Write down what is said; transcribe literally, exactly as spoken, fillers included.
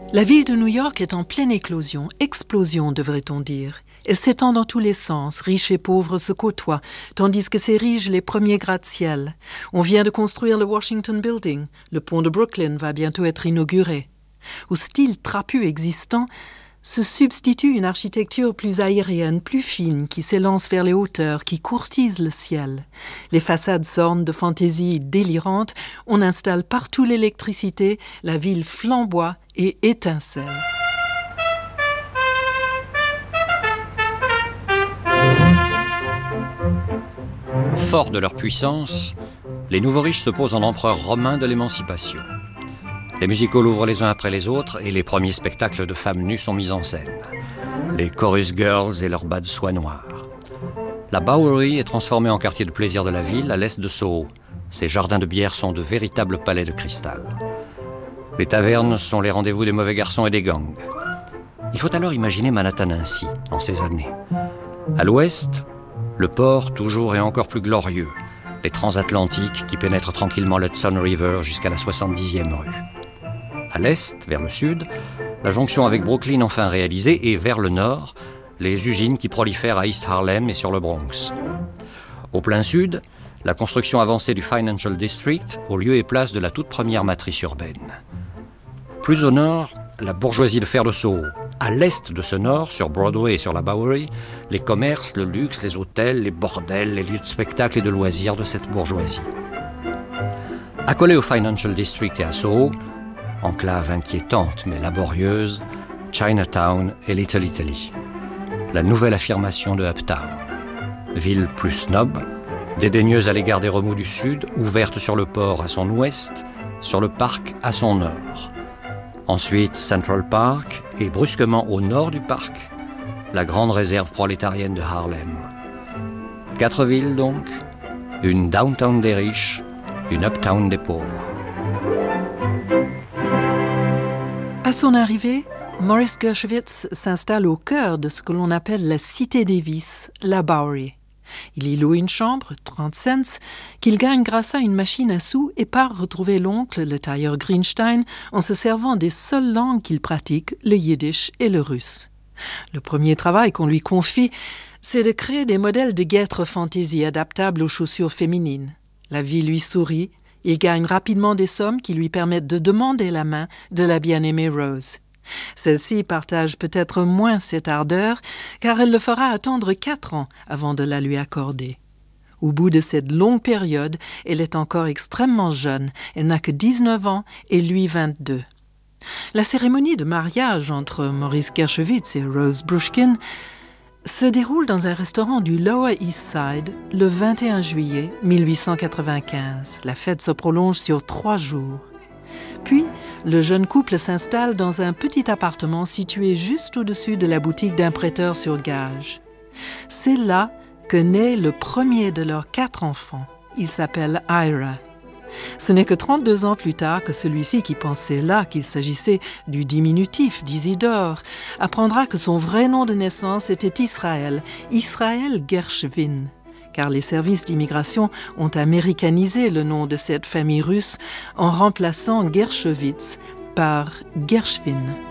La ville de New York est en pleine éclosion, explosion devrait-on dire. Elle s'étend dans tous les sens, riches et pauvres se côtoient, tandis que s'érigent les premiers gratte-ciel. On vient de construire le Washington Building, le pont de Brooklyn va bientôt être inauguré. Au style trapu existant, se substitue une architecture plus aérienne, plus fine, qui s'élance vers les hauteurs, qui courtise le ciel. Les façades s'ornent de fantaisies délirantes, on installe partout l'électricité, la ville flamboie et étincelle. Forts de leur puissance, les nouveaux riches se posent en empereurs romains de l'émancipation. Les musicals ouvrent les uns après les autres et les premiers spectacles de femmes nues sont mis en scène. Les chorus girls et leurs bas de soie noire. La Bowery est transformée en quartier de plaisir de la ville à l'est de Soho. Ses jardins de bière sont de véritables palais de cristal. Les tavernes sont les rendez-vous des mauvais garçons et des gangs. Il faut alors imaginer Manhattan ainsi, en ces années. À l'ouest, le port toujours et encore plus glorieux. Les transatlantiques qui pénètrent tranquillement l'Hudson River jusqu'à la soixante-dixième rue. À l'est, vers le sud, la jonction avec Brooklyn enfin réalisée et vers le nord, les usines qui prolifèrent à East Harlem et sur le Bronx. Au plein sud, la construction avancée du Financial District au lieu et place de la toute première matrice urbaine. Plus au nord, la bourgeoisie de fer de Soho. À l'est de ce nord, sur Broadway et sur la Bowery, les commerces, le luxe, les hôtels, les bordels, les lieux de spectacle et de loisirs de cette bourgeoisie. Accolés au Financial District et à Soho, enclave inquiétante mais laborieuse, Chinatown et Little Italy. La nouvelle affirmation de Uptown. Ville plus snob, dédaigneuse à l'égard des remous du sud, ouverte sur le port à son ouest, sur le parc à son nord. Ensuite Central Park et brusquement au nord du parc, la grande réserve prolétarienne de Harlem. Quatre villes donc, une downtown des riches, une uptown des pauvres. À son arrivée, Morris Dershowitz s'installe au cœur de ce que l'on appelle la cité des vices, la Bowery. Il y loue une chambre, trente cents, qu'il gagne grâce à une machine à sous et part retrouver l'oncle, le tailleur Greenstein, en se servant des seules langues qu'il pratique, le yiddish et le russe. Le premier travail qu'on lui confie, c'est de créer des modèles de guêtres fantaisie adaptables aux chaussures féminines. La vie lui sourit, il gagne rapidement des sommes qui lui permettent de demander la main de la bien-aimée Rose. Celle-ci partage peut-être moins cette ardeur, car elle le fera attendre quatre ans avant de la lui accorder. Au bout de cette longue période, elle est encore extrêmement jeune, elle n'a que dix-neuf ans et lui vingt-deux. La cérémonie de mariage entre Morris Dershowitz et Rose Brushkin se déroule dans un restaurant du Lower East Side le vingt et un juillet mille huit cent quatre-vingt-quinze. La fête se prolonge sur trois jours. Puis, le jeune couple s'installe dans un petit appartement situé juste au-dessus de la boutique d'un prêteur sur gage. C'est là que naît le premier de leurs quatre enfants. Il s'appelle Ira. Ce n'est que trente-deux ans plus tard que celui-ci, qui pensait là qu'il s'agissait du diminutif d'Isidore, apprendra que son vrai nom de naissance était Israël, Israël Gershwin, car les services d'immigration ont américanisé le nom de cette famille russe en remplaçant Gershowitz par Gershwin.